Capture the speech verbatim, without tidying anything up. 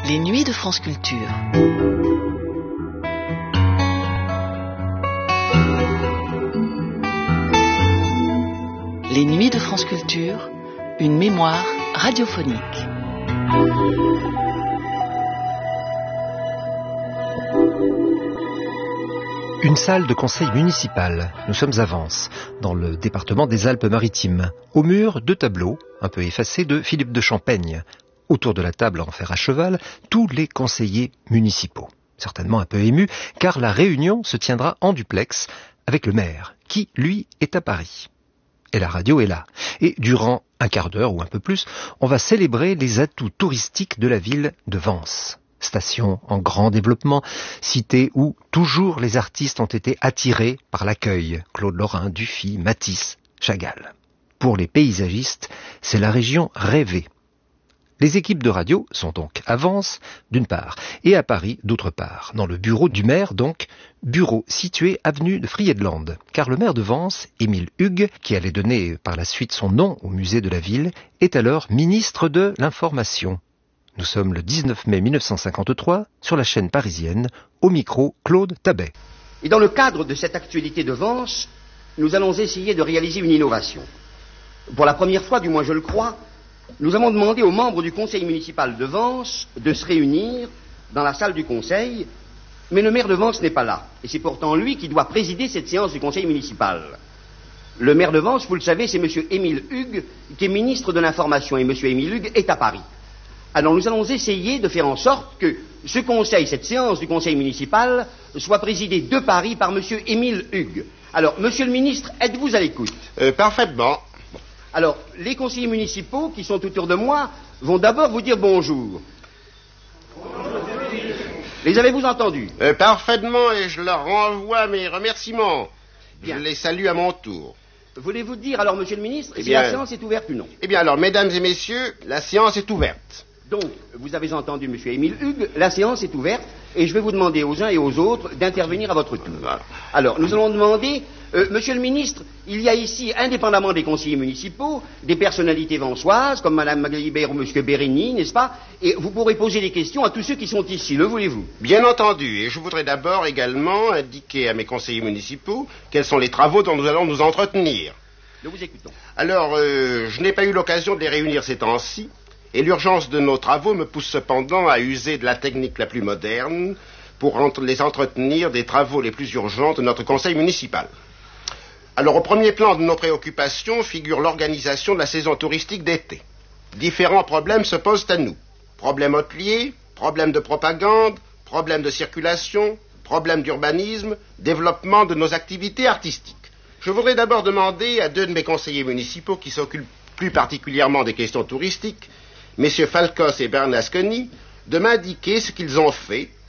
Les nuits de France Culture. Les nuits de France Culture, une mémoire radiophonique. Une salle de conseil municipal. Nous sommes à Vence, dans le département des Alpes-Maritimes. Au mur, deux tableaux, un peu effacés, de Philippe de Champaigne. Autour de la table en fer à cheval, tous les conseillers municipaux. Certainement un peu émus, car la réunion se tiendra en duplex avec le maire, qui, lui, est à Paris. Et la radio est là. Et durant un quart d'heure ou un peu plus, on va célébrer les atouts touristiques de la ville de Vence. Station en grand développement, cité où toujours les artistes ont été attirés par l'accueil. Claude Lorrain, Dufy, Matisse, Chagall. Pour les paysagistes, c'est la région rêvée. Les équipes de radio sont donc à Vence, d'une part, et à Paris, d'autre part. Dans le bureau du maire, donc, bureau situé avenue de Friedland. Car le maire de Vence, Émile Hugues, qui allait donner par la suite son nom au musée de la ville, est alors ministre de l'Information. Nous sommes le dix-neuf mai mille neuf cent cinquante-trois, sur la chaîne parisienne, au micro Claude Tabet. Et dans le cadre de cette actualité de Vence, nous allons essayer de réaliser une innovation. Pour la première fois, du moins je le crois, nous avons demandé aux membres du conseil municipal de Vence de se réunir dans la salle du conseil, mais le maire de Vence n'est pas là. Et c'est pourtant lui qui doit présider cette séance du conseil municipal. Le maire de Vence, vous le savez, c'est M. Émile Hugues, qui est ministre de l'Information, et M. Émile Hugues est à Paris. Alors nous allons essayer de faire en sorte que ce conseil, cette séance du conseil municipal, soit présidée de Paris par M. Émile Hugues. Alors, monsieur le ministre, êtes-vous à l'écoute? euh, Parfaitement. Alors, les conseillers municipaux qui sont autour de moi vont d'abord vous dire bonjour. Les avez-vous entendus? euh, Parfaitement, et je leur renvoie mes remerciements. Bien. Je les salue à mon tour. Voulez-vous dire alors, monsieur le ministre, Eh si bien, la séance est ouverte ou non? Eh bien alors, mesdames et messieurs, la séance est ouverte. Donc, vous avez entendu M. Émile Hugues, la séance est ouverte, et je vais vous demander aux uns et aux autres d'intervenir à votre tour. Voilà. Alors, nous allons demander, euh, Monsieur le ministre, il y a ici, indépendamment des conseillers municipaux, des personnalités vansoises, comme Mme Maglibert ou M. Bérény, n'est-ce pas? Et vous pourrez poser des questions à tous ceux qui sont ici, le voulez-vous? Bien entendu, et je voudrais d'abord également indiquer à mes conseillers municipaux quels sont les travaux dont nous allons nous entretenir. Nous vous écoutons. Alors, euh, je n'ai pas eu l'occasion de les réunir ces temps-ci, et l'urgence de nos travaux me pousse cependant à user de la technique la plus moderne pour entre les entretenir des travaux les plus urgents de notre conseil municipal. Alors, au premier plan de nos préoccupations figure l'organisation de la saison touristique d'été. Différents problèmes se posent à nous. Problèmes hôteliers, problèmes de propagande, problèmes de circulation, problèmes d'urbanisme, développement de nos activités artistiques. Je voudrais d'abord demander à deux de mes conseillers municipaux qui s'occupent plus particulièrement des questions touristiques, messieurs Falcos et Bernasconi, de m'indiquer ce qu'ils ont fait